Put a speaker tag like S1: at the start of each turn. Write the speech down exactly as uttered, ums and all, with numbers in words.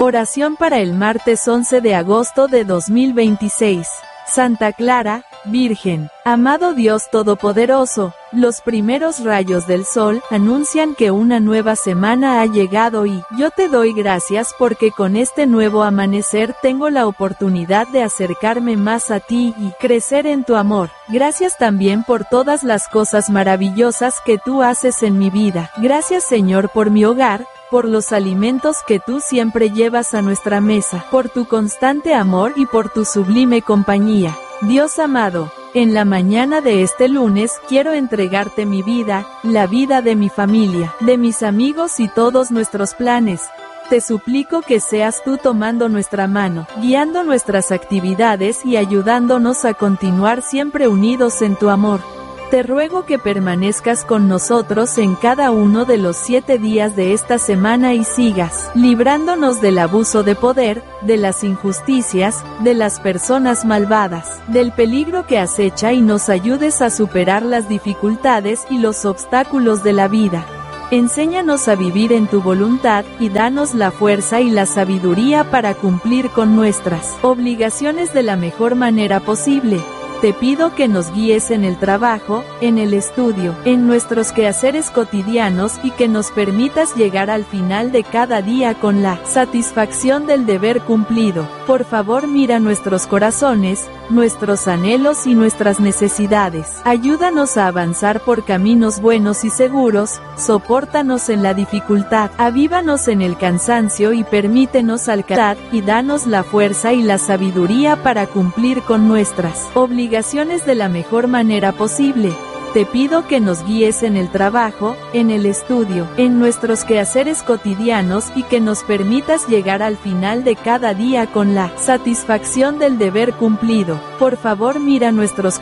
S1: Oración para el martes once de agosto de dos mil veintiséis. Santa Clara, Virgen. Amado Dios Todopoderoso, los primeros rayos del sol anuncian que una nueva semana ha llegado y yo te doy gracias porque con este nuevo amanecer tengo la oportunidad de acercarme más a ti y crecer en tu amor. Gracias también por todas las cosas maravillosas que tú haces en mi vida. Gracias Señor por mi hogar, por los alimentos que tú siempre llevas a nuestra mesa, por tu constante amor y por tu sublime compañía. Dios amado, en la mañana de este lunes quiero entregarte mi vida, la vida de mi familia, de mis amigos y todos nuestros planes. Te suplico que seas tú tomando nuestra mano, guiando nuestras actividades y ayudándonos a continuar siempre unidos en tu amor. Te ruego que permanezcas con nosotros en cada uno de los siete días de esta semana y sigas librándonos del abuso de poder, de las injusticias, de las personas malvadas, del peligro que acecha y nos ayudes a superar las dificultades y los obstáculos de la vida. Enséñanos a vivir en tu voluntad, y danos la fuerza y la sabiduría para cumplir con nuestras obligaciones de la mejor manera posible. Te pido que nos guíes en el trabajo, en el estudio, en nuestros quehaceres cotidianos y que nos permitas llegar al final de cada día con la satisfacción del deber cumplido. Por favor, mira nuestros corazones, nuestros anhelos y nuestras necesidades. Ayúdanos a avanzar por caminos buenos y seguros, sopórtanos en la dificultad, avívanos en el cansancio y permítenos alcanzar, y danos la fuerza y la sabiduría para cumplir con nuestras obligaciones de la mejor manera posible. Te pido que nos guíes en el trabajo, en el estudio, en nuestros quehaceres cotidianos y que nos permitas llegar al final de cada día con la satisfacción del deber cumplido. Por favor, mira nuestros